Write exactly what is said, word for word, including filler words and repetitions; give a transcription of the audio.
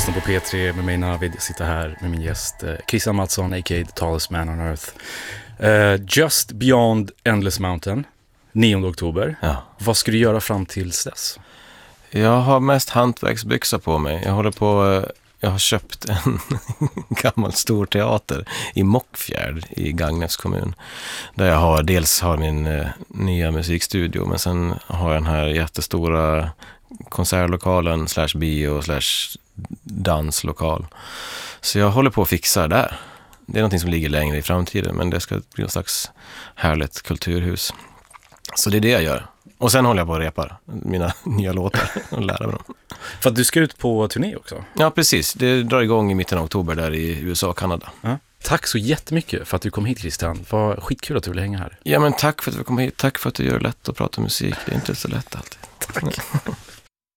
lyssnar på P tre med mig Navid. Jag sitter här med min gäst eh, Christian Mattsson, a k a The Tallest Man on Earth. Uh, Just Beyond Endless Mountain, nionde oktober. Ja. Vad ska du göra fram tills dess? Jag har mest hantverksbyxor på mig. Jag håller på... Jag har köpt en gammal stor teater i Mockfjärd i Gagnefs kommun. Där jag har dels har min eh, nya musikstudio, men sen har jag den här jättestora konsertlokalen slash bio slash danslokal. Så jag håller på att fixa där. Det är någonting som ligger längre i framtiden, men det ska bli en slags härligt kulturhus. Så det är det jag gör. Och sen håller jag på att repa mina nya låtar och lära mig dem. För att du ska ut på turné också. Ja, precis. Det drar igång i mitten av oktober där i U S A och Kanada. Ja. Tack så jättemycket för att du kom hit, Christian. Vad skitkul att du ville hänga här. Ja, men tack för att du kom hit. Tack för att du gör det lätt att prata musik. Det är inte så lätt alltid. Tack.